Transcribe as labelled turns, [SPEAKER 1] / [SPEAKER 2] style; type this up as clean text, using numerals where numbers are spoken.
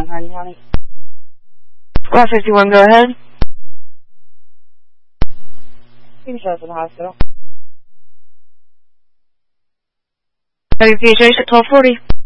[SPEAKER 1] Hardin County.
[SPEAKER 2] Squad 51, go ahead.
[SPEAKER 1] You can show us at the hospital.
[SPEAKER 2] WPHH at 1240.